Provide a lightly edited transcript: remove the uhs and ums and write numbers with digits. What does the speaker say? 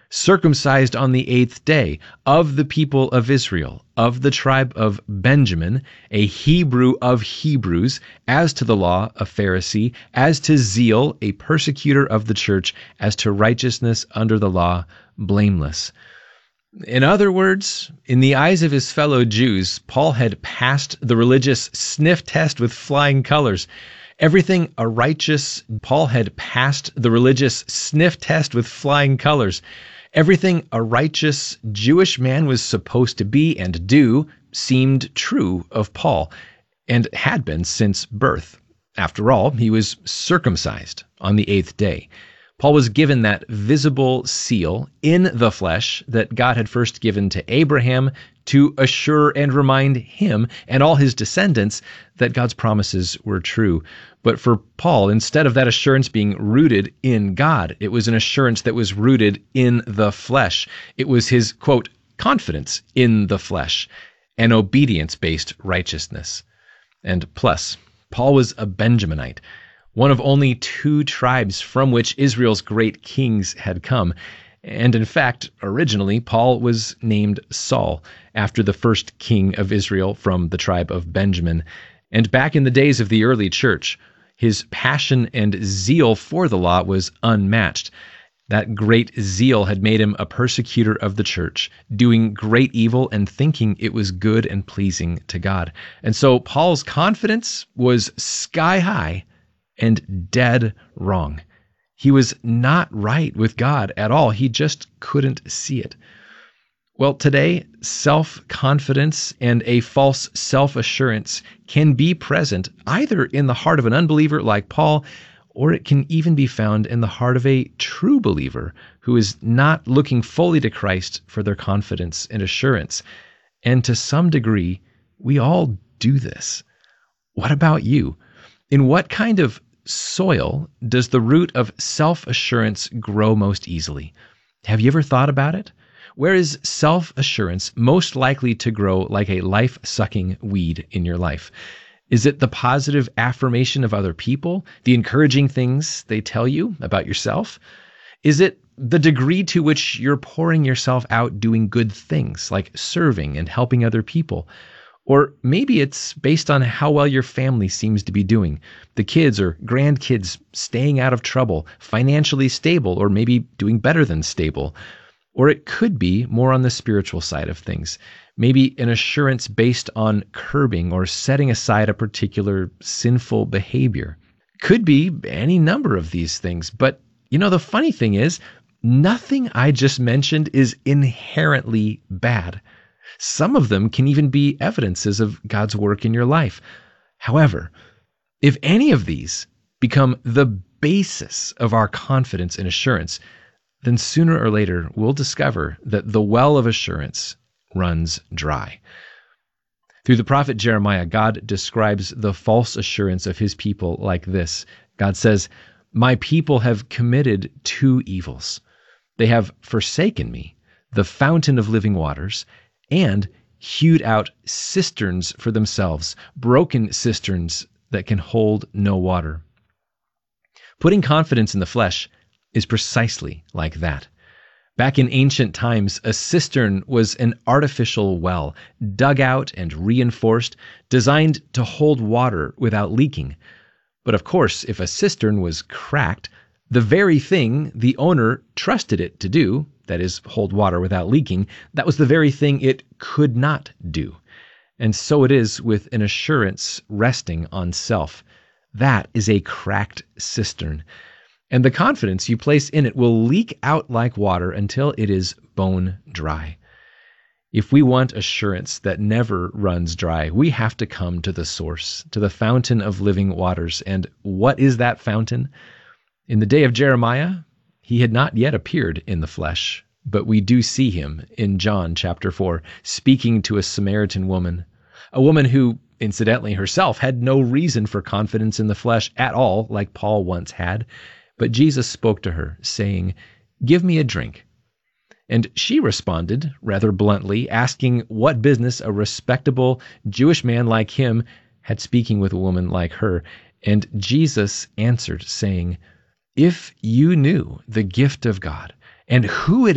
circumcised on the 8th day, of the people of Israel, of the tribe of Benjamin, a Hebrew of Hebrews, as to the law, a Pharisee, as to zeal, a persecutor of the church, as to righteousness under the law, blameless. In other words, in the eyes of his fellow Jews, Paul had passed the religious sniff test with flying colors. Paul had passed the religious sniff test with flying colors. Everything a righteous Jewish man was supposed to be and do seemed true of Paul, and had been since birth. After all, he was circumcised on the 8th day. Paul was given that visible seal in the flesh that God had first given to Abraham to assure and remind him and all his descendants that God's promises were true. But for Paul, instead of that assurance being rooted in God, it was an assurance that was rooted in the flesh. It was his, quote, confidence in the flesh, an obedience-based righteousness. And plus, Paul was a Benjaminite, one of only 2 tribes from which Israel's great kings had come. And in fact, originally, Paul was named Saul, after the first king of Israel from the tribe of Benjamin. And back in the days of the early church, his passion and zeal for the law was unmatched. That great zeal had made him a persecutor of the church, doing great evil and thinking it was good and pleasing to God. And so Paul's confidence was sky high and dead wrong. He was not right with God at all. He just couldn't see it. Well, today, self-confidence and a false self-assurance can be present either in the heart of an unbeliever like Paul, or it can even be found in the heart of a true believer who is not looking fully to Christ for their confidence and assurance. And to some degree, we all do this. What about you? In what kind of soil does the root of self-assurance grow most easily? Have you ever thought about it? Where is self-assurance most likely to grow like a life-sucking weed in your life? Is it the positive affirmation of other people, the encouraging things they tell you about yourself? Is it the degree to which you're pouring yourself out doing good things, like serving and helping other people? Or maybe it's based on how well your family seems to be doing. The kids or grandkids staying out of trouble, financially stable, or maybe doing better than stable. Or it could be more on the spiritual side of things. Maybe an assurance based on curbing or setting aside a particular sinful behavior. Could be any number of these things. But, the funny thing is, nothing I just mentioned is inherently bad. Some of them can even be evidences of God's work in your life. However, if any of these become the basis of our confidence and assurance, then sooner or later we'll discover that the well of assurance runs dry. Through the prophet Jeremiah, God describes the false assurance of his people like this. God says, "My people have committed 2 evils. They have forsaken me, the fountain of living waters, and hewed out cisterns for themselves, broken cisterns that can hold no water." Putting confidence in the flesh is precisely like that. Back in ancient times, a cistern was an artificial well, dug out and reinforced, designed to hold water without leaking. But of course, if a cistern was cracked, the very thing the owner trusted it to do, that is, hold water without leaking, that was the very thing it could not do. And so it is with an assurance resting on self. That is a cracked cistern. And the confidence you place in it will leak out like water until it is bone dry. If we want assurance that never runs dry, we have to come to the source, to the fountain of living waters. And what is that fountain? In the day of Jeremiah, he had not yet appeared in the flesh, but we do see him in John chapter 4, speaking to a Samaritan woman, a woman who, incidentally herself, had no reason for confidence in the flesh at all, like Paul once had. But Jesus spoke to her, saying, "Give me a drink." And she responded rather bluntly, asking what business a respectable Jewish man like him had speaking with a woman like her. And Jesus answered, saying, "If you knew the gift of God and who it